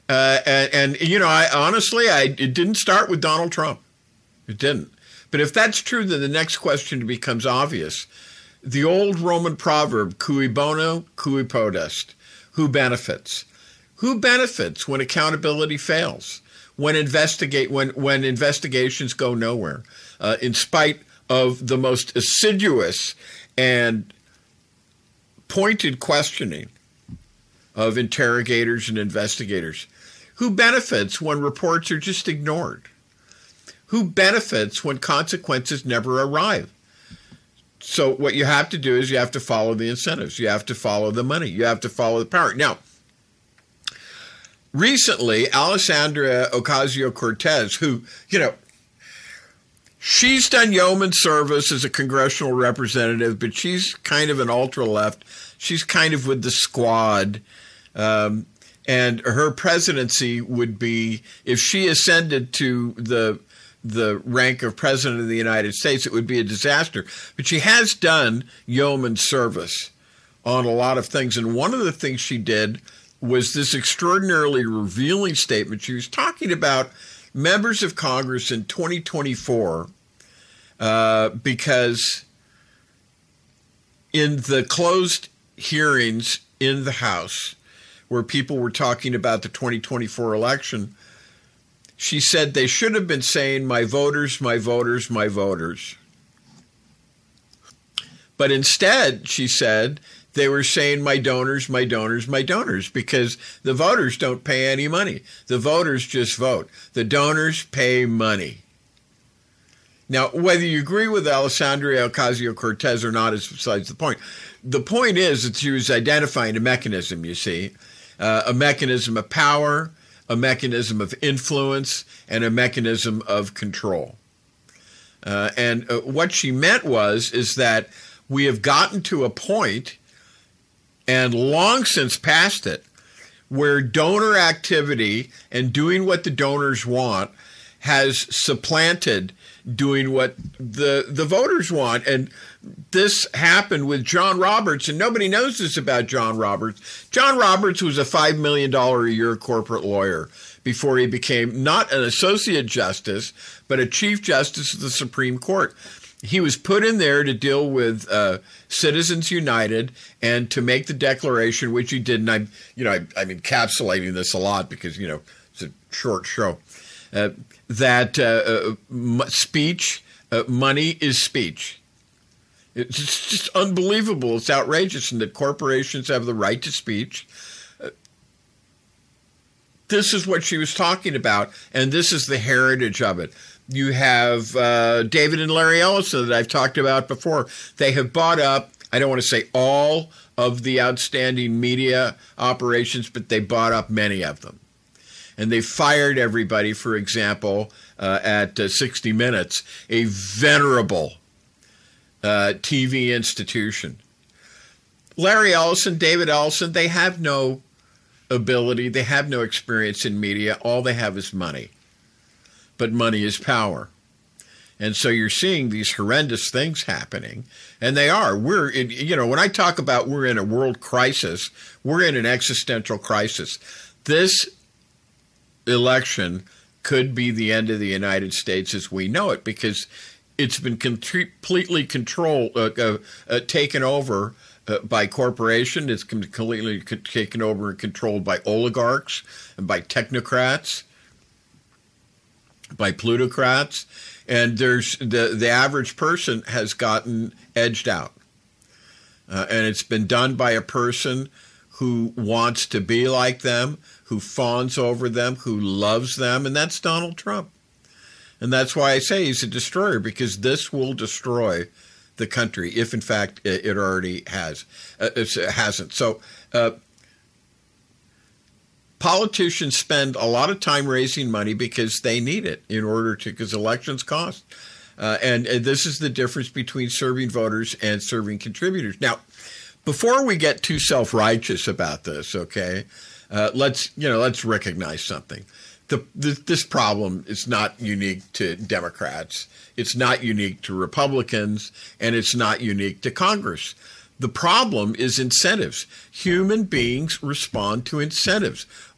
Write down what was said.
I honestly, it didn't start with Donald Trump. It didn't. But if that's true, then the next question becomes obvious. The old Roman proverb, cui bono, cui prodest. Who benefits? Who benefits when accountability fails? When investigations go nowhere, in spite of the most assiduous and pointed questioning of interrogators and investigators? Who benefits when reports are just ignored? Who benefits when consequences never arrive? So what you have to do is you have to follow the incentives. You have to follow the money. You have to follow the power. Now, recently, Alexandria Ocasio-Cortez, who, she's done yeoman service as a congressional representative, but she's kind of an ultra-left. She's kind of with the squad. And her presidency would be, if she ascended to the rank of president of the United States, it would be a disaster. But she has done yeoman service on a lot of things. And one of the things she did was this extraordinarily revealing statement. She was talking about members of Congress in 2024 because in the closed hearings in the House where people were talking about the 2024 election, she said they should have been saying, my voters, my voters, my voters. But instead, she said, they were saying, my donors, my donors, my donors, because the voters don't pay any money. The voters just vote. The donors pay money. Now, whether you agree with Alexandria Ocasio-Cortez or not is besides the point. The point is that she was identifying a mechanism, you see, a mechanism of power, a mechanism of influence, and a mechanism of control. And what she meant is that we have gotten to a point, and long since past it, where donor activity and doing what the donors want has supplanted doing what the voters want. And this happened with John Roberts, and nobody knows this about John Roberts. John Roberts was a $5 million a year corporate lawyer before he became not an associate justice, but a chief justice of the Supreme Court. He was put in there to deal with Citizens United and to make the declaration, which he did. And I'm encapsulating this a lot because, it's a short show. That speech, money is speech. It's just unbelievable. It's outrageous, and that corporations have the right to speech. This is what she was talking about, and this is the heritage of it. You have David and Larry Ellison that I've talked about before. They have bought up, I don't want to say all of the outstanding media operations, but they bought up many of them. And they fired everybody, for example, at 60 Minutes, a venerable TV institution. Larry Ellison, David Ellison, they have no ability. They have no experience in media. All they have is money. But money is power. And so you're seeing these horrendous things happening. And they are. When I talk about we're in a world crisis, we're in an existential crisis. This election could be the end of the United States as we know it, because it's been completely taken over by corporation. It's completely taken over and controlled by oligarchs and by technocrats, by plutocrats, and there's the average person has gotten edged out, and it's been done by a person who wants to be like them, who fawns over them, who loves them, and that's Donald Trump. And that's why I say he's a destroyer, because this will destroy the country if, in fact, it already has. It hasn't. So politicians spend a lot of time raising money because they need it because elections cost. And this is the difference between serving voters and serving contributors. Now, before we get too self-righteous about this, okay, let's recognize something. This problem is not unique to Democrats. It's not unique to Republicans, and it's not unique to Congress. The problem is incentives. Human beings respond to incentives.